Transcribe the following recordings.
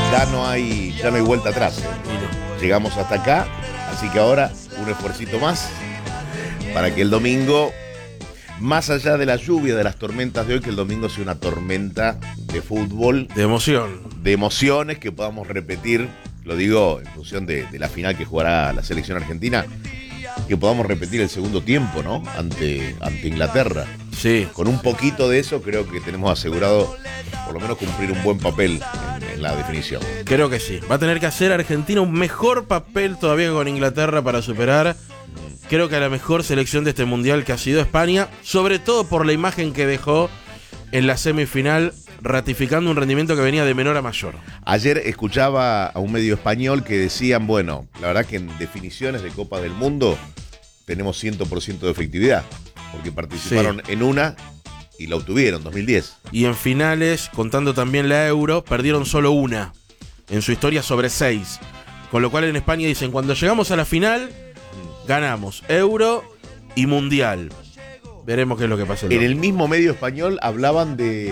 Ya no hay vuelta atrás. Llegamos hasta acá, así que ahora un esfuercito más para que el domingo, más allá de la lluvia, de las tormentas de hoy, que el domingo sea una tormenta de fútbol, de emoción, de emociones, que podamos repetir, lo digo en función de la final que jugará la selección argentina, que podamos repetir el segundo tiempo, ¿no? Ante Inglaterra. Sí. Con un poquito de eso creo que tenemos asegurado por lo menos cumplir un buen papel en la definición. Creo que sí. Va a tener que hacer Argentina un mejor papel todavía con Inglaterra para superar, creo que a la mejor selección de este mundial, que ha sido España, sobre todo por la imagen que dejó en la semifinal, ratificando un rendimiento que venía de menor a mayor. Ayer escuchaba a un medio español que decían, bueno, la verdad que en definiciones de Copa del Mundo tenemos 100% de efectividad, porque participaron en una y la obtuvieron, 2010. Y en finales, contando también la Euro, perdieron solo una en su historia sobre 6. Con lo cual en España dicen, cuando llegamos a la final, ganamos Euro y Mundial. Veremos qué es lo que pasa. En el mismo medio español hablaban de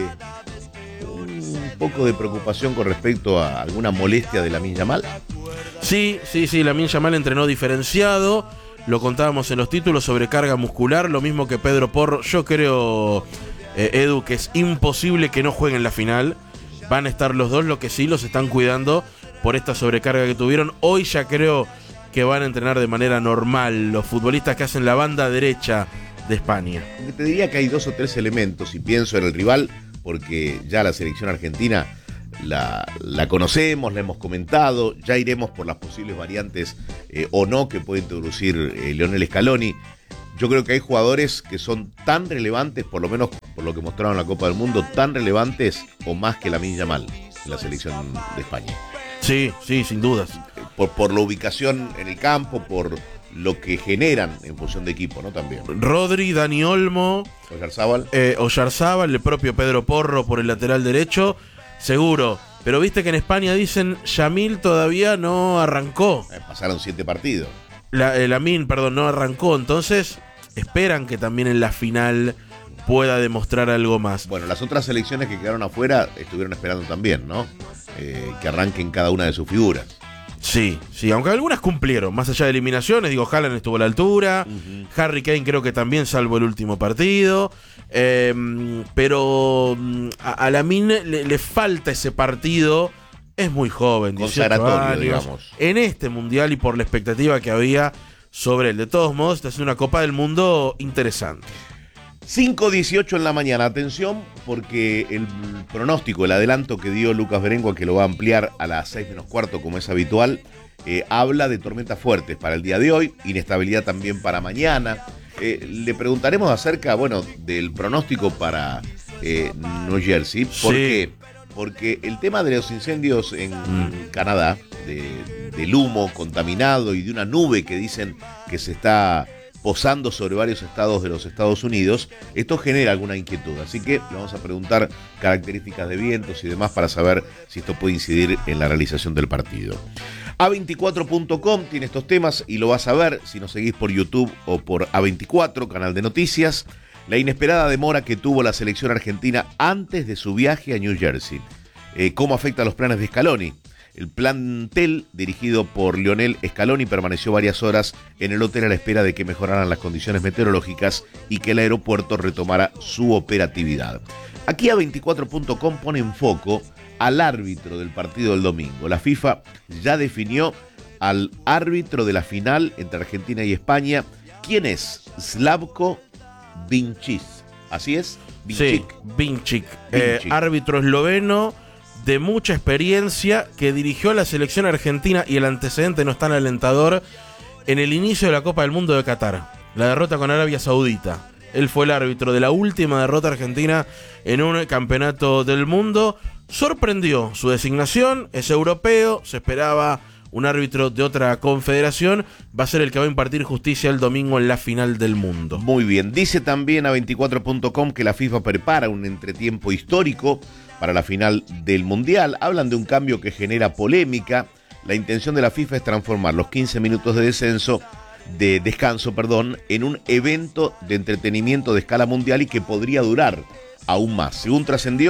un poco de preocupación con respecto a alguna molestia de Lamine Yamal. Sí, Lamine Yamal entrenó diferenciado. Lo contábamos en los títulos, sobrecarga muscular, lo mismo que Pedro Porro. Yo creo, Edu, que es imposible que no jueguen la final. Van a estar los dos, lo que sí los están cuidando por esta sobrecarga que tuvieron. Hoy ya creo que van a entrenar de manera normal los futbolistas que hacen la banda derecha de España. Te diría que hay 2 o 3 elementos, y pienso en el rival, porque ya la selección argentina la conocemos, la hemos comentado, ya iremos por las posibles variantes o no que puede introducir Lionel Scaloni. Yo creo que hay jugadores que son tan relevantes, por lo menos por lo que mostraron en la Copa del Mundo, tan relevantes o más que Lamine Yamal en la selección de España. Sí, sin dudas. Por la ubicación en el campo, por lo que generan en función de equipo, ¿no? También. Rodri, Dani Olmo, Oyarzábal, el propio Pedro Porro por el lateral derecho, seguro. Pero viste que en España dicen, Yamil todavía no arrancó. Pasaron 7 partidos. Lamine, no arrancó. Entonces esperan que también en la final pueda demostrar algo más. Bueno, las otras selecciones que quedaron afuera estuvieron esperando también, ¿no? Que arranquen cada una de sus figuras. Sí, aunque algunas cumplieron, más allá de eliminaciones. Digo, Haaland estuvo a la altura, Harry Kane creo que también, salvo el último partido. Pero a Lamine le falta ese partido. Es muy joven, 18 años, digamos, en este mundial, y por la expectativa que había sobre él. De todos modos, está haciendo una Copa del Mundo interesante. 5:18 en la mañana, atención, porque el pronóstico, el adelanto que dio Lucas Berengua, que lo va a ampliar a las 6 menos cuarto como es habitual, habla de tormentas fuertes para el día de hoy, inestabilidad también para mañana. Le preguntaremos acerca, del pronóstico para New Jersey. ¿Por qué? Porque el tema de los incendios en Canadá, del humo contaminado y de una nube que dicen que se está posando sobre varios estados de los Estados Unidos, esto genera alguna inquietud. Así que le vamos a preguntar características de vientos y demás para saber si esto puede incidir en la realización del partido. A24.com tiene estos temas y lo vas a ver si nos seguís por YouTube o por A24, canal de noticias. La inesperada demora que tuvo la selección argentina antes de su viaje a New Jersey. ¿Cómo afecta los planes de Scaloni? El plantel, dirigido por Lionel Scaloni, permaneció varias horas en el hotel a la espera de que mejoraran las condiciones meteorológicas y que el aeropuerto retomara su operatividad. Aquí A24.com pone en foco al árbitro del partido del domingo. La FIFA ya definió al árbitro de la final entre Argentina y España. ¿Quién es? Slavko Vincic. ¿Así es? Vincic. Sí, Vincic. Árbitro esloveno de mucha experiencia, que dirigió a la selección argentina, y el antecedente no es tan alentador, en el inicio de la Copa del Mundo de Qatar, la derrota con Arabia Saudita. Él fue el árbitro de la última derrota argentina en un campeonato del mundo. Sorprendió su designación, es europeo, se esperaba un árbitro de otra confederación. Va a ser el que va a impartir justicia el domingo en la final del mundo. Muy bien, dice también A24.com que la FIFA prepara un entretiempo histórico para la final del Mundial. Hablan de un cambio que genera polémica. La intención de la FIFA es transformar los 15 minutos de descanso, en un evento de entretenimiento de escala mundial y que podría durar aún más. Según trascendió,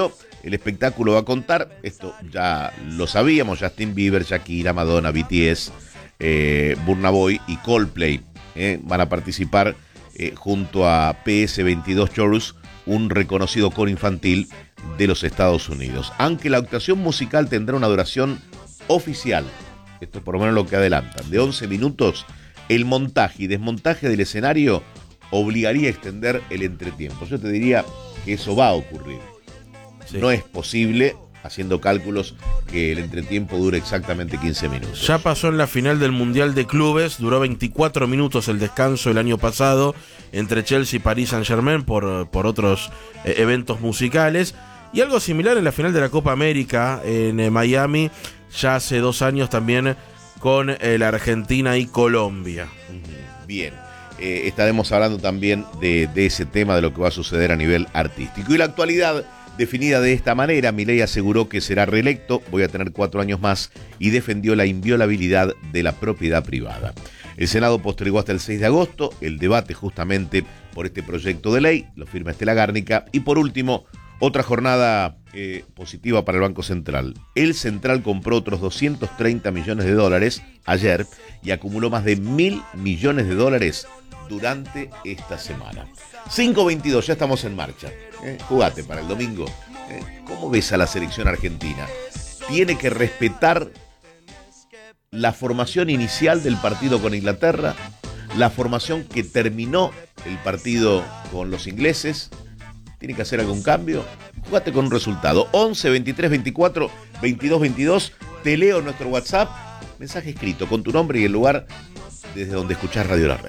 El espectáculo va a contar, esto ya lo sabíamos, Justin Bieber, Shakira, Madonna, BTS, Burna Boy y Coldplay van a participar junto a PS22 Chorus, un reconocido coro infantil de los Estados Unidos. Aunque la actuación musical tendrá una duración oficial, esto es por lo menos lo que adelantan, de 11 minutos, el montaje y desmontaje del escenario obligaría a extender el entretiempo. Yo te diría que eso va a ocurrir. Sí. No es posible, haciendo cálculos, que el entretiempo dure exactamente 15 minutos. Ya pasó en la final del Mundial de Clubes, duró 24 minutos el descanso el año pasado entre Chelsea y Paris Saint-Germain por otros eventos musicales. Y algo similar en la final de la Copa América en Miami, ya hace 2 años también con la Argentina y Colombia. Bien, estaremos hablando también de ese tema, de lo que va a suceder a nivel artístico. Y la actualidad definida de esta manera: Milei aseguró que será reelecto, voy a tener 4 años más, y defendió la inviolabilidad de la propiedad privada. El Senado postergó hasta el 6 de agosto el debate justamente por este proyecto de ley, lo firma Estela Gárnica. Y por último, otra jornada positiva para el Banco Central. El Central compró otros 230 millones de dólares ayer y acumuló más de 1.000 millones de dólares durante esta semana. 5:22, ya estamos en marcha. Jugate para el domingo. ¿Cómo ves a la selección argentina? ¿Tiene que respetar la formación inicial del partido con Inglaterra? ¿La formación que terminó el partido con los ingleses? ¿Tiene que hacer algún cambio? Jugate con un resultado. 11 23 24 22 22. Te leo en nuestro WhatsApp. Mensaje escrito con tu nombre y el lugar desde donde escuchás Radio La Red.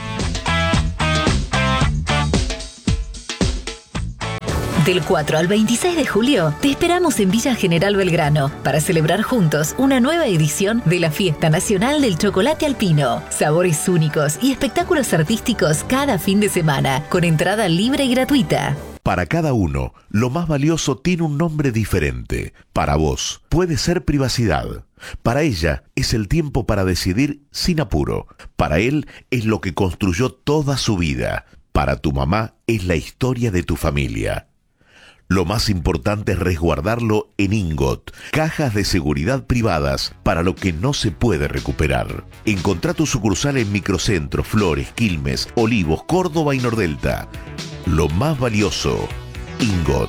Del 4 al 26 de julio, te esperamos en Villa General Belgrano para celebrar juntos una nueva edición de la Fiesta Nacional del Chocolate Alpino. Sabores únicos y espectáculos artísticos cada fin de semana, con entrada libre y gratuita. Para cada uno, lo más valioso tiene un nombre diferente. Para vos, puede ser privacidad. Para ella, es el tiempo para decidir sin apuro. Para él, es lo que construyó toda su vida. Para tu mamá, es la historia de tu familia. Lo más importante es resguardarlo en Ingot, cajas de seguridad privadas para lo que no se puede recuperar. Encontrá tu sucursal en Microcentro, Flores, Quilmes, Olivos, Córdoba y Nordelta. Lo más valioso, Ingot.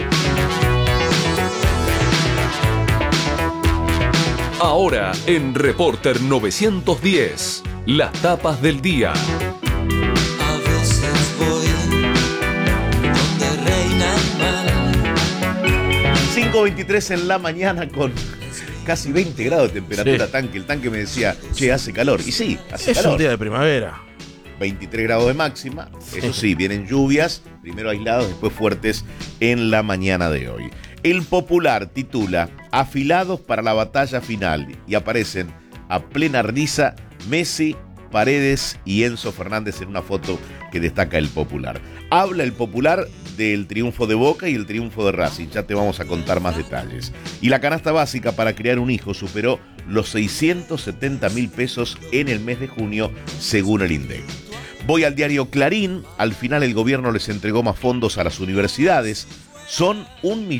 Ahora en Reporter 910, las tapas del día. 5:23 en la mañana con casi 20 grados de temperatura. Sí. El tanque me decía, che, hace calor. Y sí, hace calor. Es un día de primavera. 23 grados de máxima. Eso sí, vienen lluvias, primero aislados, después fuertes en la mañana de hoy. El Popular titula Afilados para la batalla final y aparecen a plena risa Messi, Paredes y Enzo Fernández en una foto que destaca El Popular. Habla El Popular del triunfo de Boca y el triunfo de Racing, ya te vamos a contar más detalles. Y la canasta básica para criar un hijo superó los 670.000 pesos en el mes de junio, según el INDEC. Voy al diario Clarín. Al final el gobierno les entregó más fondos a las universidades. Son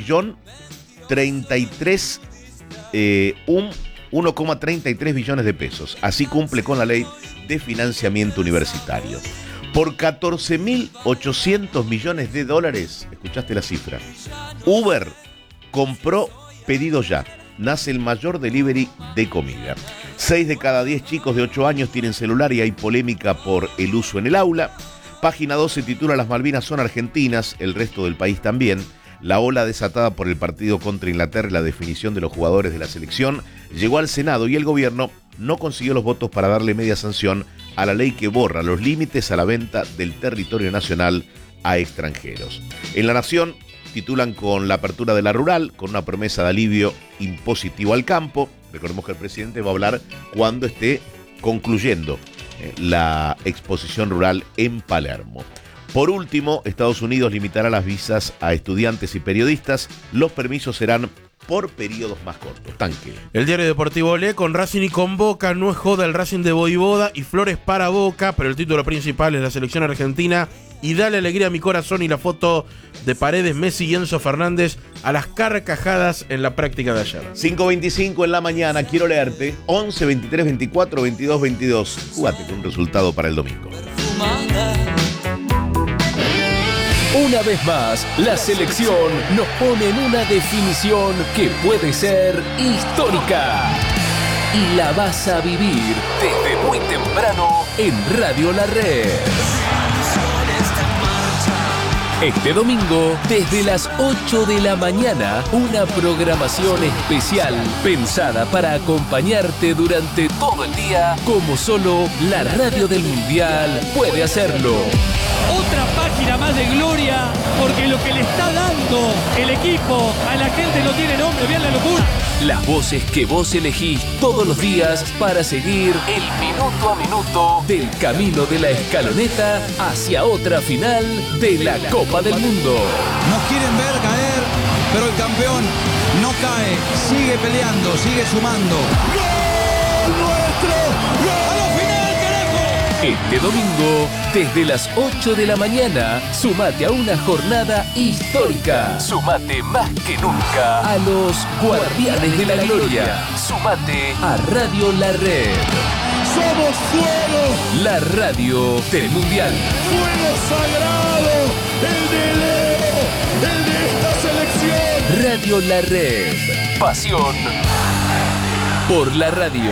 1,33 billones de pesos. Así cumple con la ley de financiamiento universitario. Por 14.800 millones de dólares, escuchaste la cifra, Uber compró Pedido Ya. Nace el mayor delivery de comida. 6 de cada 10 chicos de 8 años tienen celular y hay polémica por el uso en el aula. Página 12 titula Las Malvinas son argentinas, el resto del país también. La ola desatada por el partido contra Inglaterra y la definición de los jugadores de la selección llegó al Senado y el gobierno no consiguió los votos para darle media sanción a la ley que borra los límites a la venta del territorio nacional a extranjeros. En La Nación titulan con la apertura de la rural, con una promesa de alivio impositivo al campo. Recordemos que el presidente va a hablar cuando esté concluyendo la exposición rural en Palermo. Por último, Estados Unidos limitará las visas a estudiantes y periodistas. Los permisos serán por periodos más cortos. Tanque. El diario deportivo lee con Racing y con Boca. No es joda el Racing de Voivoda y flores para Boca, pero el título principal es la selección argentina y dale alegría a mi corazón, y la foto de Paredes, Messi y Enzo Fernández a las carcajadas en la práctica de ayer. 5:25 en la mañana, quiero leerte. 11 23 24 22 22. Jugate con un resultado para el domingo. Una vez más, la selección nos pone en una definición que puede ser histórica. Y la vas a vivir desde muy temprano en Radio La Red. Este domingo, desde las 8 de la mañana, una programación especial pensada para acompañarte durante todo el día, como solo la radio del Mundial puede hacerlo. Otra página más de gloria, porque lo que le está dando el equipo a la gente no tiene nombre, vean la locura. Las voces que vos elegís todos los días para seguir el minuto a minuto del camino de la escaloneta hacia otra final de la Copa del Mundo. Nos quieren ver caer, pero el campeón no cae, sigue peleando, sigue sumando. ¡Gol nuestro! ¡Gol! ¡A la final, carajo! Este domingo, desde las 8 de la mañana, sumate a una jornada histórica. Sumate más que nunca a los Guardianes de la Gloria. Sumate a Radio La Red. ¡Somos fuego! La radio del Mundial. ¡Fuego sagrado! ¡El de Leo! ¡El de esta selección! Radio La Red. Pasión por la radio.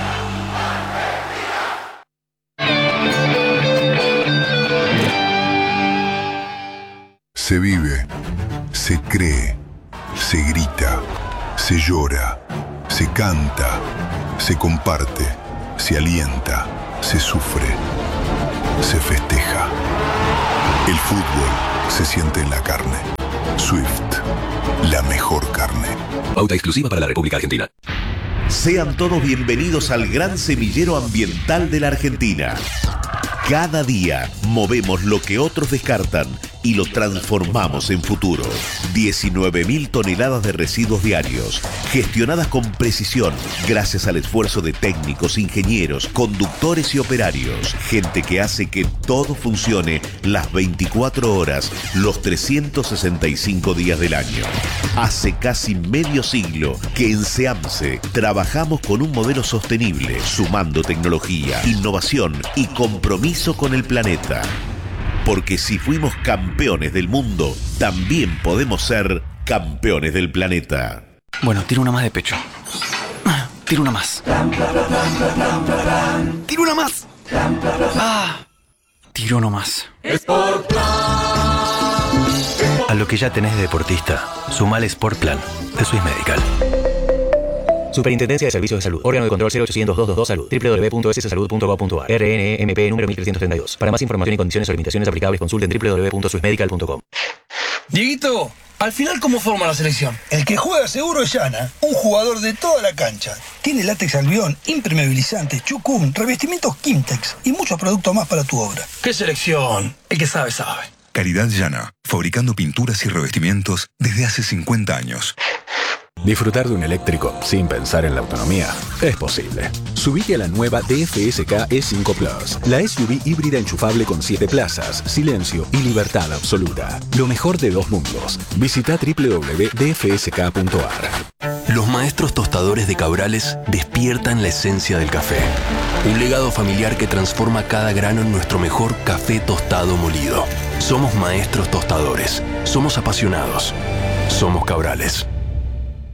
Se vive, se cree, se grita, se llora, se canta, se comparte, se alienta, se sufre, se festeja. El fútbol se siente en la carne. Swift, la mejor carne. Pauta exclusiva para la República Argentina. Sean todos bienvenidos al gran semillero ambiental de la Argentina. Cada día movemos lo que otros descartan y lo transformamos en futuro. 19.000 toneladas de residuos diarios, gestionadas con precisión, gracias al esfuerzo de técnicos, ingenieros, conductores y operarios. Gente que hace que todo funcione las 24 horas, los 365 días del año. Hace casi medio siglo que en SEAMSE trabajamos con un modelo sostenible, sumando tecnología, innovación y compromiso con el planeta. Porque si fuimos campeones del mundo, también podemos ser campeones del planeta. Bueno, tiro una más de pecho. Tiro una más. Tiro una más. Tiro no más. A lo que ya tenés de deportista, sumale Sport Plan de Swiss Medical. Superintendencia de Servicios de Salud. Órgano de control 0800-222 Salud. www.sssalud.gov.ar. RNMP número 1332. Para más información y condiciones o limitaciones aplicables, consulten www.swissmedical.com. Dieguito, al final, ¿cómo forma la selección? El que juega seguro es Yana, un jugador de toda la cancha. Tiene látex albión, impermeabilizantes, chucún, revestimientos Kimtex y muchos productos más para tu obra. ¿Qué selección? El que sabe, sabe. Calidad Llana, fabricando pinturas y revestimientos desde hace 50 años. Disfrutar de un eléctrico sin pensar en la autonomía es posible. Subite a la nueva DFSK E5 Plus, la SUV híbrida enchufable con 7 plazas, silencio y libertad absoluta. Lo mejor de dos mundos. Visita www.dfsk.ar. Los maestros tostadores de Cabrales despiertan la esencia del café. Un legado familiar que transforma cada grano en nuestro mejor café tostado molido. Somos maestros tostadores. Somos apasionados. Somos Cabrales.